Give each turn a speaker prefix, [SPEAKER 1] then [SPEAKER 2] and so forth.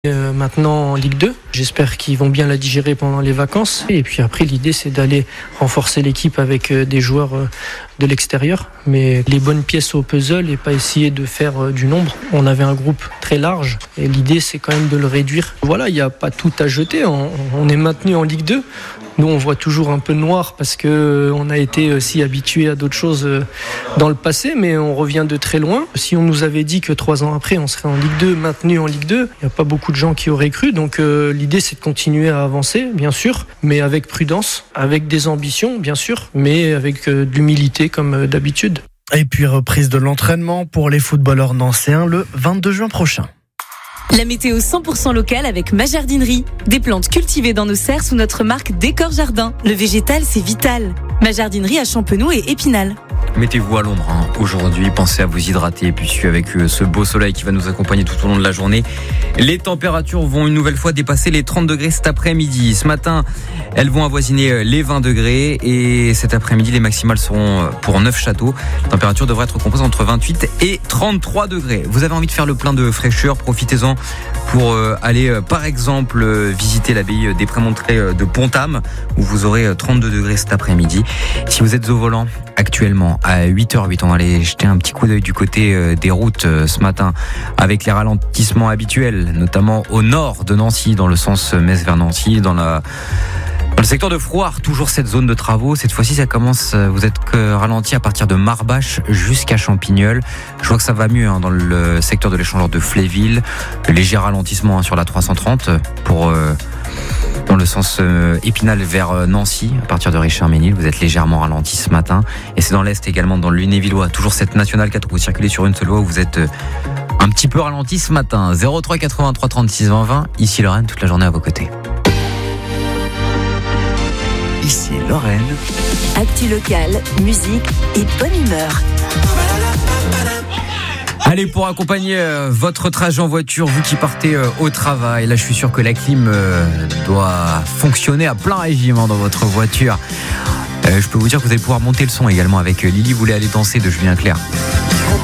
[SPEAKER 1] Maintenant en Ligue 2. J'espère qu'ils vont bien la digérer pendant les vacances. Et puis après, l'idée, c'est d'aller renforcer l'équipe avec des joueurs de l'extérieur. Mais les bonnes pièces au puzzle et pas essayer de faire du nombre. On avait un groupe très large et l'idée, c'est quand même de le réduire. Voilà, il n'y a pas tout à jeter. On est maintenu en Ligue 2. Nous, on voit toujours un peu noir parce qu'on a été aussi habitués à d'autres choses dans le passé, mais on revient de très loin. Si on nous avait dit que 3 ans après, on serait en Ligue 2, maintenu en Ligue 2, il n'y a pas beaucoup de gens qui auraient cru. Donc l'idée, c'est de continuer à avancer, bien sûr, mais avec prudence, avec des ambitions, bien sûr, mais avec de l'humilité comme d'habitude.
[SPEAKER 2] Et puis reprise de l'entraînement pour les footballeurs nancéens le 22 juin prochain.
[SPEAKER 3] La météo 100% locale avec ma jardinerie. Des plantes cultivées dans nos serres sous notre marque Décor Jardin. Le végétal, c'est vital. Ma jardinerie à Champenoux et Épinal.
[SPEAKER 4] Mettez-vous à l'ombre aujourd'hui, pensez à vous hydrater et puis avec ce beau soleil qui va nous accompagner tout au long de la journée. Les températures vont une nouvelle fois dépasser les 30 degrés cet après-midi. Ce matin, elles vont avoisiner les 20 degrés et cet après-midi, les maximales seront pour Neufchâteau. La température devrait être composée entre 28 et 33 degrés. Vous avez envie de faire le plein de fraîcheur, profitez-en pour aller par exemple visiter l'abbaye des Prémontrés de Ponthame où vous aurez 32 degrés cet après-midi. Si vous êtes au volant actuellement à 8h08, on va aller jeter un petit coup d'œil du côté des routes ce matin avec les ralentissements habituels, notamment au nord de Nancy, dans le sens Metz vers Nancy, dans le secteur de Frouard, toujours cette zone de travaux. Cette fois-ci, ça commence, vous êtes ralenti à partir de Marbache jusqu'à Champignol. Je vois que ça va mieux dans le secteur de l'échangeur de Fléville. Le léger ralentissement sur la 330 pour dans le sens Épinal vers Nancy, à partir de Richard-Ménil. Vous êtes légèrement ralenti ce matin. Et c'est dans l'Est également, dans le Lunévillois. Toujours cette nationale 4 où vous circulez sur une seule voie où vous êtes un petit peu ralenti ce matin. 03 83 36 20 20. Ici Lorraine, toute la journée à vos côtés.
[SPEAKER 5] Ici Lorraine.
[SPEAKER 3] Actu locale, musique et bonne humeur.
[SPEAKER 4] Allez, pour accompagner votre trajet en voiture, vous qui partez au travail, là je suis sûr que la clim doit fonctionner à plein régime dans votre voiture. Je peux vous dire que vous allez pouvoir monter le son également avec Lily voulait aller danser de Julien Clerc.